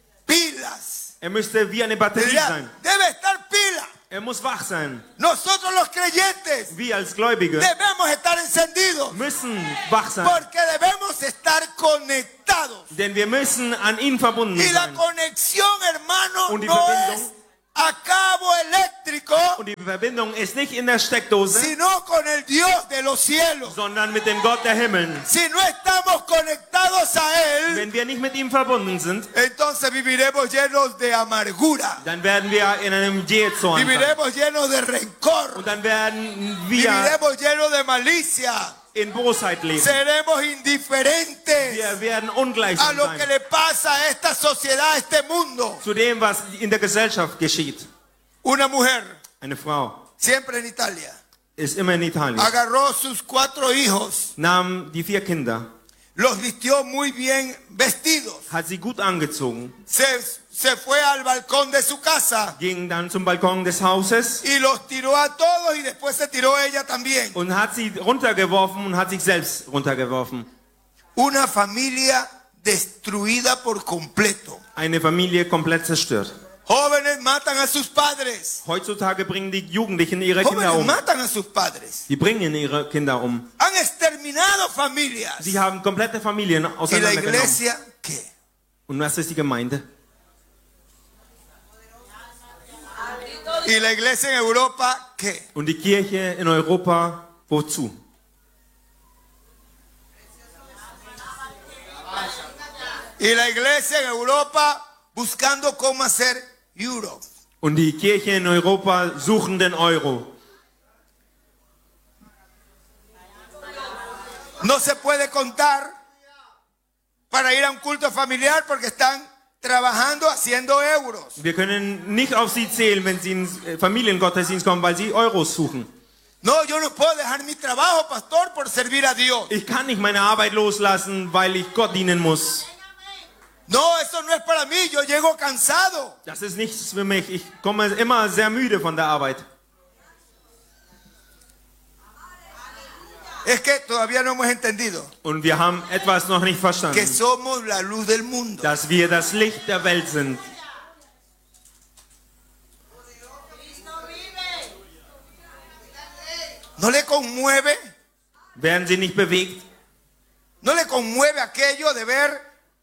Pilas. Er müsste wie eine Se Batterie diría, sein. debe estar pila. Er muss wach sein. Nosotros los creyentes Wir als Gläubige debemos estar encendidos. müssen wach sein. Porque debemos estar conectados. Denn wir müssen an ihn verbunden Y la sein. conexión, hermano, Und die no Verbindung? es a cabo eléctrico, Und die Verbindung ist nicht in der Steckdose, sino con el Dios de los cielos. sondern mit dem Gott der Himmel. Si no estamos conectados a Él, Wenn wir nicht mit ihm verbunden sind, entonces viviremos llenos de amargura. dann werden wir in einem Jähzorn sein. Viviremos llenos de rencor. Und dann werden wir Viviremos llenos de malicia. in Bosheit leben. Seremos indiferentes Wir werden a ungleichsam lo que sein le pasa a esta sociedad, a este mundo. zu dem, was in der Gesellschaft geschieht. Una mujer, Eine Frau siempre en Italia, ist immer in Italien, agarró sus 4 hijos, nahm die 4 Kinder, los vistió muy bien vestidos, hat sie gut angezogen, se fue al balcón de su casa ging dann zum Balkon des Hauses y los tiró a todos y después se tiró ella también. und hat sie runtergeworfen und hat sich selbst runtergeworfen. Una familia destruida por completo. Eine Familie komplett zerstört. Jóvenes matan a sus padres. Heutzutage bringen die Jugendlichen ihre Kinder Jóvenes um. matan a sus padres. Die bringen ihre Kinder um. Han exterminado familias. Sie haben komplette Familien ¿Y la auseinandergenommen. iglesia qué? Und was ist die Gemeinde? ¿Y la iglesia en Europa qué? Und die Kirche in Europa, wozu? Y la iglesia en Europa buscando cómo hacer euro. Und die Kirche in Europa suchen den Euro. No se puede contar para ir a un culto familiar porque están trabajando haciendo euros. Wir können nicht auf sie zählen, wenn sie ins Familiengottesdienst kommen, weil sie Euros suchen. No, yo no puedo dejar mi trabajo, pastor, por servir a Dios. Ich kann nicht meine Arbeit loslassen, weil ich Gott dienen muss. No, eso no es para mí, yo llego cansado. Das ist nichts für mich. Ich komme immer sehr müde von der Arbeit. Es que todavía no hemos entendido Und wir haben etwas noch nicht que verstanden. somos la luz del mundo. Dass wir das Licht der Welt sind. ¿No le conmueve? Werden sie nicht bewegt? ¿No le conmueve aquello de ver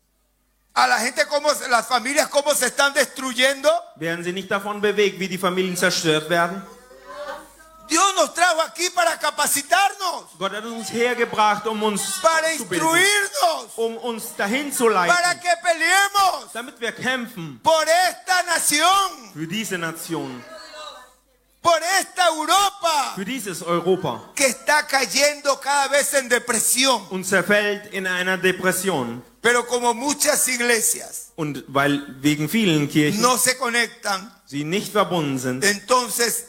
a la gente las familias cómo se están destruyendo? Werden sie nicht davon bewegt, wie die Familien zerstört werden? Dios nos trajo aquí para capacitarnos, Gott hat uns hergebracht, um uns para zu bilden, instruirnos, um uns dahin zu leiten, para que peleemos damit wir kämpfen por esta nación, für diese Nation, por esta Europa für dieses Europa que está cayendo cada vez en depresión. und zerfällt in einer Depression. Pero como muchas iglesias Und weil wegen vielen Kirchen no se conectan, sie nicht verbunden sind, entonces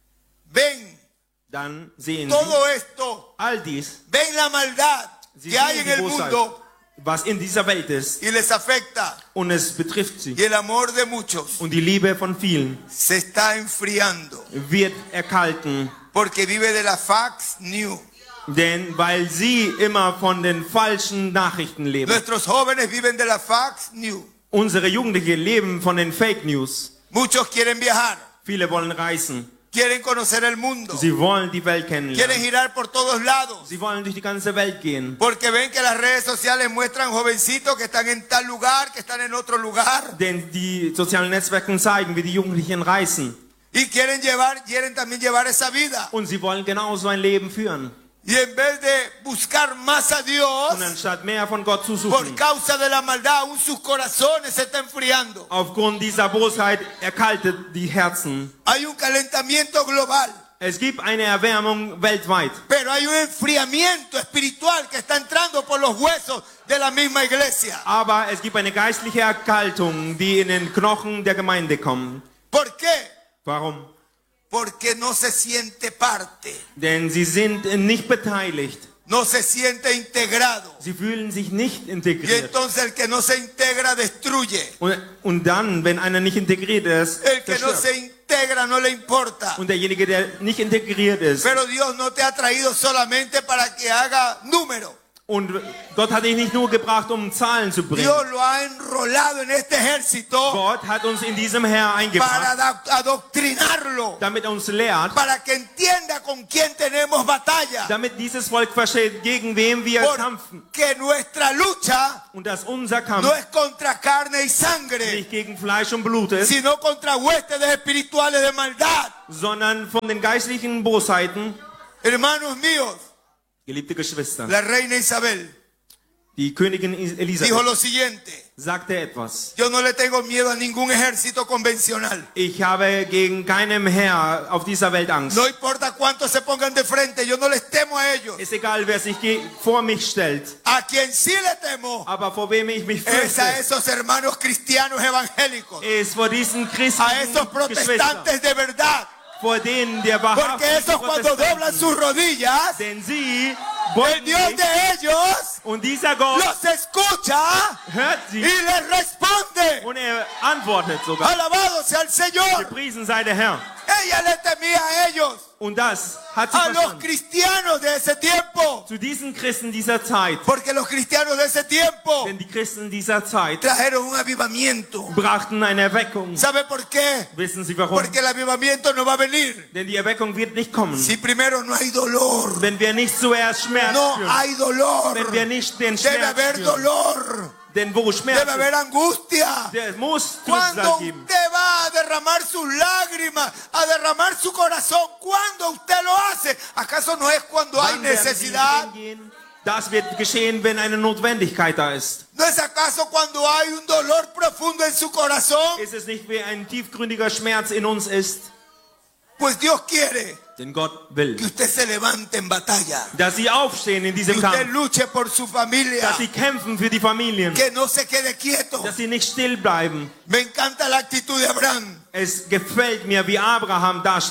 ven dann sehen todo sie esto, all dies, ven la maldad sie que hay sehen en die el Bosheit, mundo was in dieser Welt ist, y les afecta. und es betrifft sie. Y el amor de muchos Und die Liebe von vielen se está enfriando wird erkalten, porque vive de la Fox News. denn weil sie immer von den falschen Nachrichten leben. Nuestros jóvenes viven de la Fox News. Unsere Jugendlichen leben von den Fake News. Muchos quieren viajar, Viele wollen reisen. quieren conocer el mundo, Sie wollen die Welt quieren kennenlernen. girar por todos lados, Sie wollen durch die ganze Welt gehen. porque ven que las redes sociales muestran jovencitos que están en tal lugar, que están en otro lugar, Denn die sozialen Netzwerke zeigen, wie die Jugendlichen reisen. y quieren también llevar esa vida. Und sie wollen genauso ein Leben führen. Y en vez de buscar más a Dios, Und anstatt mehr von Gott zu por suchen, causa de la maldad, aún sus corazones se están enfriando. aufgrund dieser Bosheit erkaltet die Herzen. Hay un calentamiento global, Es gibt eine Erwärmung weltweit. pero hay un enfriamiento espiritual que está entrando por los huesos de la misma iglesia. Aber es gibt eine geistliche Erkaltung, die in den Knochen der Gemeinde kommt. ¿Por qué? Warum? Porque no se siente parte, Denn sie sind nicht beteiligt. no se siente integrado. Sie fühlen sich nicht Y integriert. entonces el que no se integra destruye. Und dann, wenn einer nicht integriert ist, El que no zerstört. se integra no le importa. Und derjenige, der nicht integriert ist. Pero Dios no te ha traído solamente para que haga número. Und Gott hat dich nicht nur gebracht, um Zahlen zu bringen. Dios lo ha enrolado en este ejército Gott hat uns in diesem Heer eingebracht, para adoctrinarlo, damit er uns lehrt, para que entienda con quién tenemos batalla. damit dieses Volk versteht, gegen wen wir kämpfen. Porque nuestra lucha Und dass unser Kampf no es contra carne y sangre, nicht gegen Fleisch und Blut ist, sino contra huestes espirituales de maldad. sondern von den geistlichen Bosheiten. Hermanos míos, Geliebte Geschwister, la reina Isabel die Königin dijo Elisabeth lo siguiente: sagte etwas. yo no le tengo miedo a ningún ejército convencional. Ich habe gegen keinem Heer auf dieser Welt Angst. No importa cuántos se pongan de frente, yo no les temo a ellos. Ist egal, wer sich vor mich stellt. A quien sí le temo Aber vor wem ich mich es a fürchte, esos hermanos cristianos evangélicos, ist vor diesen Christen, a esos Geschwistern, protestantes de verdad, vor denen der porque wahrhaftigen esos cuando doblan Protestanten. sus rodillas, Denn sie el beugen Dios sich, de ellos und dieser Gott los escucha hört y sie les responde. und er antwortet sogar. Alabado sea el Señor. Gepriesen sei der Herr. Ella le temía a ellos, Und das hat sie a los verstanden. cristianos de ese tiempo, Zu diesen Christen dieser Zeit. porque los cristianos de ese tiempo Denn die Christen dieser Zeit trajeron un avivamiento. brachten eine Erweckung. ¿Sabe por qué? Wissen Sie warum? Porque el avivamiento no va a venir Denn die Erweckung wird nicht kommen, si primero no hay dolor. wenn wir nicht zuerst Schmerz No spüren. hay dolor. Wenn wir nicht den Debe Schmerz haber spüren. dolor. Denn wo Schmerz Debe haber ist, angustia. der muss Cuando Trübsal geben. usted va a derramar sus lágrimas, a derramar su corazón, cuando usted lo hace, ¿acaso no es cuando hay Wann werden sie necesidad? hingehen? Das wird geschehen, wenn eine Notwendigkeit da ist. ¿No es acaso cuando hay un dolor profundo en su corazón? Ist es nicht, wie ein tiefgründiger Schmerz in uns ist? Pues Dios quiere Denn Gott will, que usted se levante en batalla, dass sie aufstehen in que diesem usted Kampf, luche por su familia, dass sie kämpfen für die Familien, que no se quede quieto. dass sie nicht still bleiben. Me encanta la actitud de Abraham. Es gefällt mir, wie Abraham da stand.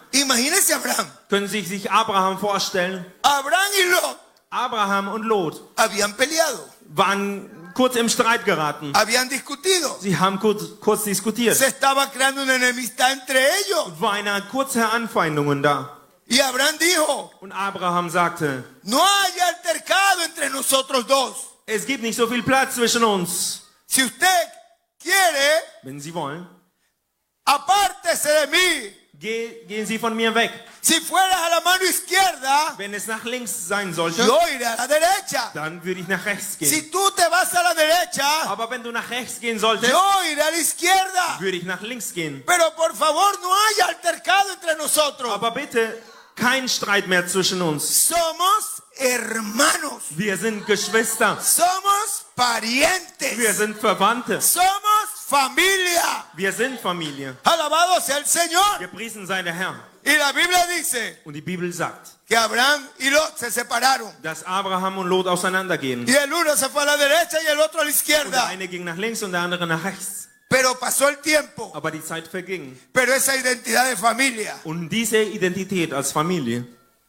Imagínense Abraham. Können Sie sich Abraham vorstellen? Abraham y Lot Abraham und Lot habían peleado, waren kurz im Streit geraten. habían discutido. Sie haben kurz diskutiert. Se estaba creando una enemistad entre ellos. Es war eine kurze Anfeindungen da. Y Abraham dijo, Und Abraham sagte, no hay altercado entre nosotros dos. es gibt nicht so viel Platz zwischen uns. Si usted quiere, Wenn Sie wollen, apártese de mí. gehen Sie von mir weg. Si fueras a la mano izquierda, Wenn es nach links sein sollte, yo iré a la derecha. dann würde ich nach rechts gehen. Si tú te vas a la derecha, Aber wenn du nach rechts gehen solltest, yo iré a la izquierda. würde ich nach links gehen. Pero por favor, no haya altercado entre nosotros. Aber bitte, kein Streit mehr zwischen uns. Somos hermanos. Wir sind Geschwister. Somos parientes. Wir sind Verwandte. Somos familia. Wir sind Familie. Alabado sea el Señor. Gepriesen sei der Herr. Y la Biblia dice Und die Bibel sagt, que Abraham y Lot se separaron. dass Abraham und Lot auseinandergehen. Y el uno se fue a la derecha y el otro a la Und der izquierda. eine ging nach links und der andere nach rechts. Pero pasó el tiempo. Aber die Zeit verging. Pero esa identidad de familia, Und diese Identität als Familie,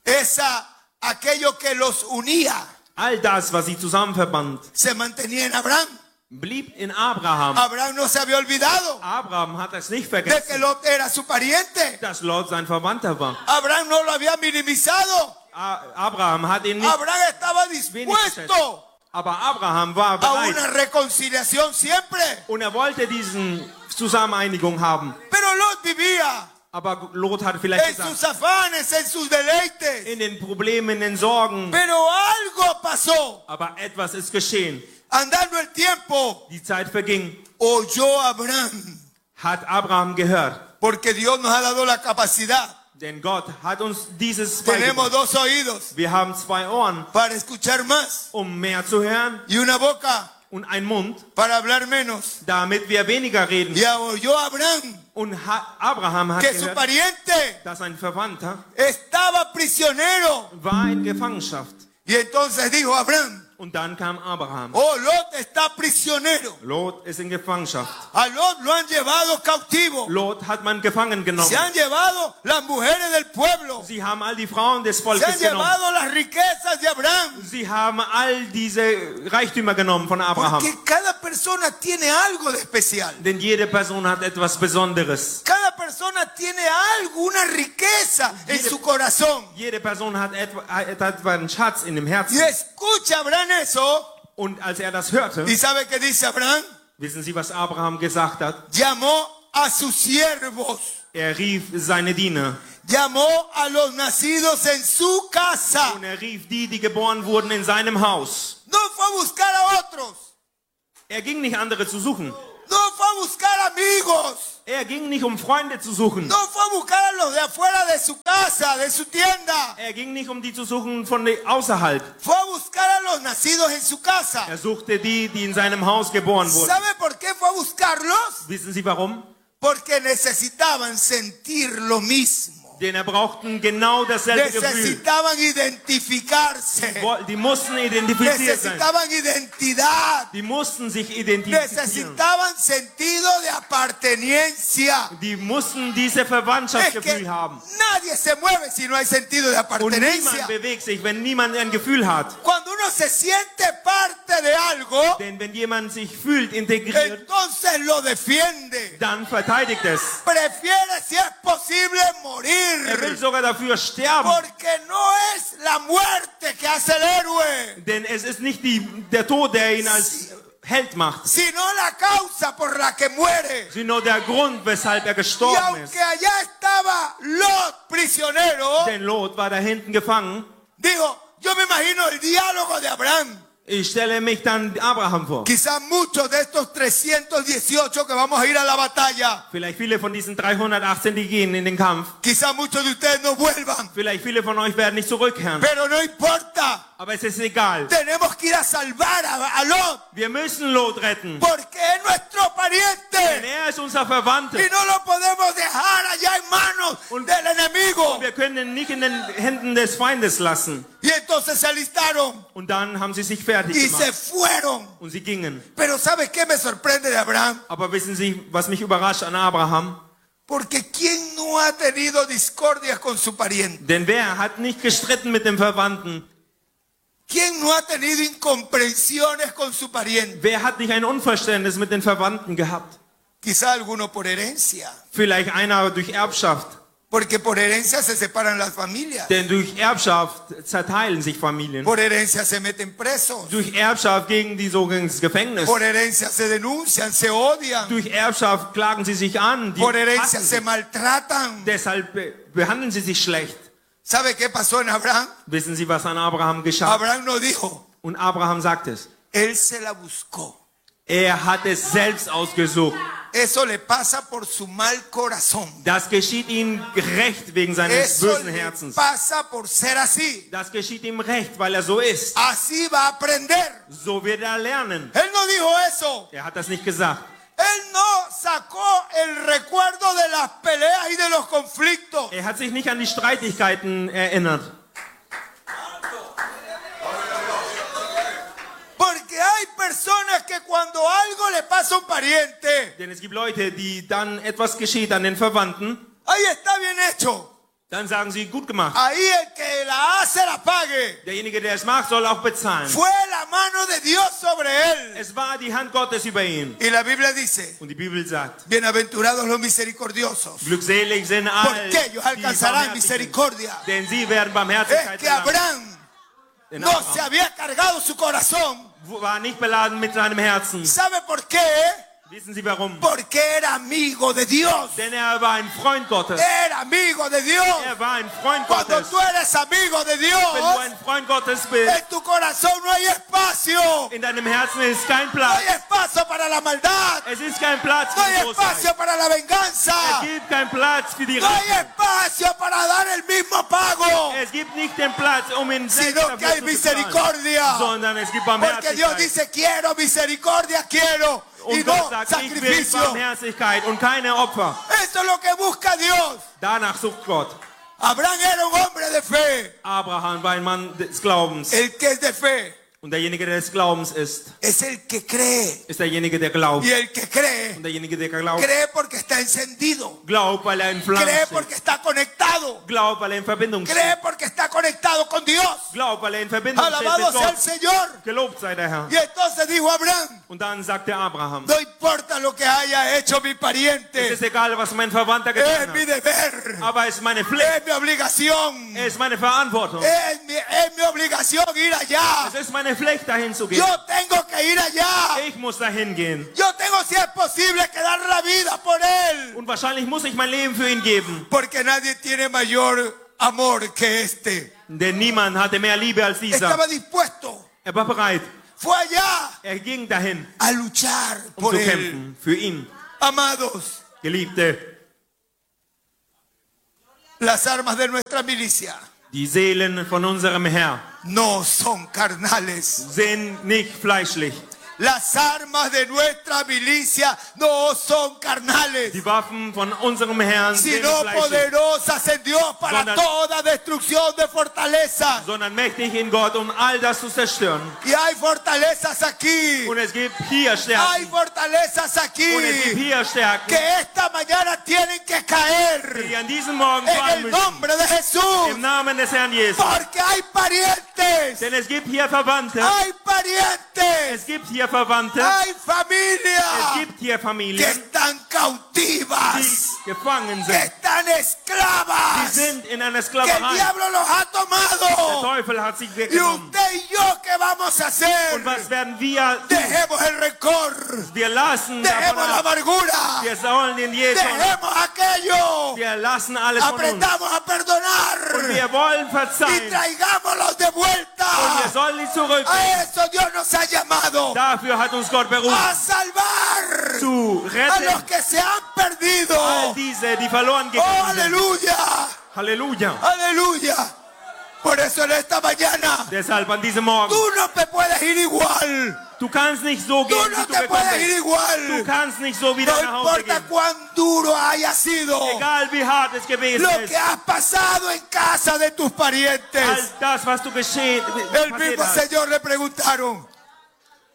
aquello que los unía, all das, was sie zusammenverband, se mantenía en Abraham. blieb in Abraham. Abraham no se había olvidado Abraham hat es nicht de que vergessen, Lot era su pariente. dass Lot sein Verwandter war. Abraham no lo había minimizado. Abraham hat ihn nicht Abraham estaba geschätzt. dispuesto Aber Abraham war a bereit una reconciliación siempre. und er wollte diesen Zusammeneinigung haben. Pero Lot vivía Aber Lot hat vielleicht en sus gesagt, afanes, en sus deleites. in den Problemen, in den Sorgen. Pero algo pasó. Aber etwas ist geschehen. Andando el tiempo, Die Zeit verging. oyó Abraham. Hat Abraham gehört. Porque Dios nos ha dado la capacidad. Denn Gott hat uns dieses Tenemos beigebracht. dos oídos Wir haben 2 Ohren, para escuchar más um mehr zu hören, y una boca und einen Mund, para hablar menos. damit wir weniger reden. Y oyó Abraham Und Abraham hat que su gehört, pariente dass ein Verwandter estaba prisionero. war in Gefangenschaft. Y entonces dijo Abraham, Und dann kam Abraham. oh, Lot está prisionero. Lot ist in Gefangenschaft. A Lot lo han llevado cautivo. Lot hat man gefangen genommen. Se han llevado las mujeres del pueblo. Sie haben all die Frauen des Se han Volkes genommen. llevado las riquezas de Abraham. Sie haben all diese Reichtümer genommen von Abraham. Porque cada persona tiene algo de especial. Denn jede Person hat etwas Besonderes. Cada persona tiene algo, una riqueza en su corazón. Jede Person hat etwa einen Schatz in dem Y Herzen. escucha Abraham eso. Und als er das hörte, ¿Y sabe qué dice Abraham? wissen Sie, was Abraham gesagt hat? Llamó a sus siervos. Er rief seine Diener. Llamó a los nacidos en su casa. Und er rief die geboren wurden in seinem Haus. No fue a buscar a otros. Er ging nicht andere zu suchen. No fue a buscar amigos. Er ging nicht, um Freunde zu suchen. No fue a buscar a los de afuera de su casa, de su tienda. Er ging nicht, um die zu suchen von außerhalb. Fue a buscar a los nacidos en su casa. Er suchte die in seinem Haus geboren wurden. ¿Sabe por qué fue a buscarlos? Wissen Sie warum? Porque necesitaban sentir lo mismo. Denn er brauchten genau dasselbe Gefühl. Necesitaban identificarse. Die mussten identifiziert sein. Necesitaban identidad. Die mussten sich identifizieren. Necesitaban sentido de apartenencia. Die mussten diese Es que Verwandtschaftsgefühl haben. nadie se mueve si no hay sentido de Und apartenencia. niemand bewegt sich, wenn niemand ein Gefühl hat. Cuando uno se siente parte de algo, Denn wenn jemand sich fühlt, integriert, entonces lo defiende. dann verteidigt es. Prefiere, si es posible, morir. Er will sogar dafür sterben. Porque no es la muerte que hace el héroe, Denn es ist nicht der Tod, der ihn als Held macht, sino la causa por la que muere. sondern der Grund, weshalb er Y gestorben ist. aunque allá estaba Lot prisionero, Denn Lot war da hinten gefangen. digo, yo me imagino el diálogo de Abraham. Ich stelle mich dann Abraham vor. Quizás muchos de estos 318 que vamos a ir a la batalla, Vielleicht viele von diesen 318, die gehen in den Kampf. quizás muchos de ustedes no vuelvan, Vielleicht viele von euch werden nicht zurückkehren. pero no importa. Aber es ist egal. Tenemos que ir a salvar a Lot, Wir müssen Lot retten. porque es nuestro Denn pariente. er ist unser Verwandter. Y no lo podemos dejar allá en manos del enemigo. Wir können ihn nicht in den Händen des Feindes lassen. Y entonces se alistaron Und dann haben sie sich fertig y se gemacht. fueron. Und sie gingen. Pero ¿sabes qué me sorprende de Abraham? Aber wissen Sie, was mich überrascht an Abraham? Porque ¿quién no ha tenido discordias con su pariente? Denn wer hat nicht gestritten mit dem Verwandten? ¿Quién no ha tenido incomprensiones con su pariente? Wer hat nicht ein Unverständnis mit den Verwandten gehabt? Quizá alguno por herencia. Vielleicht einer durch Erbschaft. Porque por herencia se separan las familias. Denn durch Erbschaft zerteilen sich Familien. Por herencia se meten presos. Durch Erbschaft gegen die sogenannten ins Gefängnis. Por herencia se denuncian, se odian. Durch Erbschaft klagen sie sich an. Por herencia hassen se sich. maltratan. Deshalb behandeln sie sich schlecht. ¿Sabe qué pasó en Abraham? Wissen Sie, was an Abraham geschah? Abraham no dijo, Und Abraham sagt es. él se la buscó. Er hat es selbst ausgesucht. Eso le pasa por su mal corazón. Das geschieht ihm recht wegen seines Eso bösen le Herzens. pasa por ser así. Das geschieht ihm recht, weil er so ist. Así va a aprender. So wird er lernen. Él no dijo eso. Er hat das nicht gesagt. Él no sacó el recuerdo de las peleas y de los conflictos. Er hat sich nicht an die Streitigkeiten erinnert. Porque hay personas que cuando algo le pasa a un pariente, Denn es gibt Leute, die dann etwas geschieht an den Verwandten, ahí está bien hecho. dann sagen sie, gut gemacht. Ahí el que la hace la pague. Derjenige, der es macht, soll auch bezahlen. Fue la mano de Dios sobre él. Es war die Hand Gottes über ihn. Y la Biblia dice, Und die Bibel sagt, bienaventurados los misericordiosos, glückselig sind alle, porque ellos die alcanzarán barmherzig sind, misericordia. denn sie werden Es Barmherzigkeit que erlangen. Abraham Denn no Abraham se había cargado su corazón. war nicht beladen mit seinem Herzen. ¿Sabe por qué? Wissen Sie warum? Porque era amigo de Dios. Denn er war ein Freund Gottes. Era amigo de Dios. Er war ein Freund Cuando Gottes. tú eres amigo de Wenn du Dios, ein Freund Gottes bist, en tu corazón no hay espacio. in deinem Herzen ist kein No Platz. hay espacio para la maldad. Es ist kein Platz No für hay die Bosheit. espacio para la Es venganza. gibt keinen Platz für die No hay Rache. espacio para dar el mismo pago. Es gibt nicht den Platz, um ihn selbst Sino que hay dafür zu bezahlen, misericordia. sondern es gibt Porque Dios Barmherzigkeit. dice, quiero misericordia, quiero. Y Und no Gott sagt, ich will sacrificio. Barmherzigkeit und keine Opfer. Eso es lo que busca Dios. Danach sucht Gott. Abraham era un hombre de fe. Abraham war ein Mann des Glaubens. El que es de fe Und derjenige, der des Glaubens ist el que cree. ist derjenige, der glaubt. Y el que cree, Und derjenige, der glaubt, cree porque está encendido. glaubt, weil er in Flammen Cree steht. porque está conectado. Glaubt, weil er in Verbindung Cree steht. porque está conectado con Dios. Glaubt, weil er in Verbindung steht Alabado mit sea el Gott. Señor. Gelobt sei der Herr. Y entonces dijo Abraham, Und dann sagte Abraham, no importa lo que haya hecho mi es pariente, ist egal, was mein Verwandter es getan mi hat. deber, Aber es ist meine Pflicht, es mi obligación, es ist meine Verantwortung. es mi obligación ir allá. Es ist meine Pflicht, dahin zu gehen. Yo tengo que ir allá. Ich muss dahin gehen. Yo tengo, si es posible, que dar la vida por él. Und wahrscheinlich muss ich mein Leben für ihn geben. Porque nadie tiene mayor amor que este. Denn niemand hatte mehr Liebe als dieser. Estaba dispuesto. Er war bereit. Fue allá Er ging dahin, a luchar um por zu él. kämpfen. Für ihn. Amados, Geliebte, las armas de nuestra milicia die Seelen von unserem Herr no son carnales. sind nicht fleischlich. Las armas de nuestra milicia no son carnales, Die Waffen von unserem Herrn sind nicht sino fleischlich, poderosas en Dios para Sondern- toda destrucción de fortalezas. sondern mächtig in Gott, um all das zu zerstören. Y hay fortalezas aquí. Und es gibt hier Hay Stärken. fortalezas aquí Und es gibt hier Stärken, que esta mañana tienen que caer die an diesem Morgen en fallen el müssen. nombre de Jesús. Im Namen des Herrn Jesus. Porque hay parientes, Denn es gibt hier Verwandte. hay parientes, Es gibt hier Verwandte. hay Es familias gibt hier que Familien, están die cautivas, gefangen que sind. están Die esclavas, sind in einer que el Sklaverei. diablo los ha Der tomado. Teufel hat sie Y weggenommen. usted y yo, ¿qué vamos a hacer? Und was werden wir tun? Dejemos el rencor, Wir lassen davon dejemos la ab. amargura, Wir sollen den Jesus. dejemos aquello, Wir lassen alles von uns. aprendamos a Und perdonar wir wollen y verzeihen. traigámoslos de Und wir vuelta. sollen nicht zurück. A eso Dios nos ha llamado, Dafür hat uns Gott berufen. a salvar Zu a los retten que se han perdido. all diese, die verloren Oh, gegangen sind. aleluya, Halleluja. aleluya. Por eso en esta mañana Deshalb an diesem Morgen. tú no te puedes ir igual. Du kannst nicht so Tú gehen, no wie du te gekommen puedes ir bist. Du igual. kannst nicht so wieder No nach Hause importa gehen. cuán duro haya sido Egal wie hart es gewesen lo ist. que has pasado en casa de tus All parientes. das, was du El passiert mismo hast. Señor le preguntaron,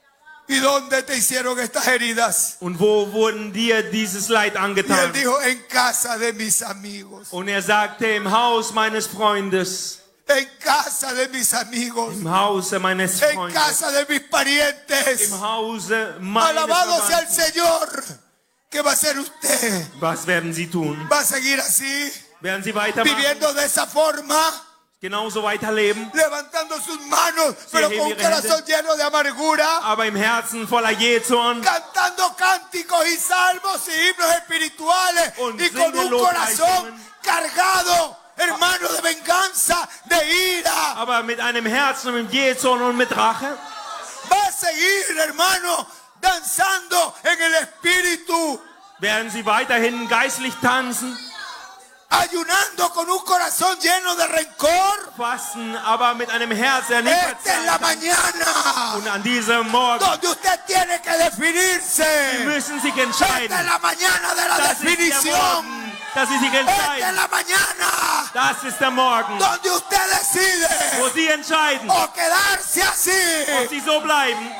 ¿Y dónde te hicieron estas heridas? Und wo wurden dir dieses Leid Y él angetan? dijo, en casa de mis amigos. Und er sagte, im Haus meines Freundes, En casa de mis amigos. im Hause meines En Freundes, casa de mis parientes. im Hause meines Alabado sea el Verwandten. Señor. ¿Qué va a hacer usted? Was werden sie tun? ¿Va a seguir así? Werden sie weitermachen? Viviendo de esa forma. Genauso weiterleben? Levantando sus manos, pero heben con un ihre corazón Hände. lleno de amargura. Aber im Herzen voller Jähzorn Cantando cánticos y salmos y himnos espirituales. Und Y con singen un corazón Lobpreisungen. cargado, hermano, de venganza, de ira. aber mit einem Herzen und mit Jähzorn und mit Rache? Va a seguir, hermano, danzando en el espíritu. Werden sie weiterhin geistlich tanzen, Ayunando con un corazón lleno de rencor. fasten, aber mit einem Herz, der nicht Esta es la verzagt? mañana Und an diesem Morgen donde usted tiene que definirse. müssen sich Esta es entscheiden. la mañana de la Das ist der definición. Morgen, dass sie sich Esta es entscheiden. la mañana Das ist der Morgen, donde usted decide wo sie entscheiden, o quedarse así ob sie so bleiben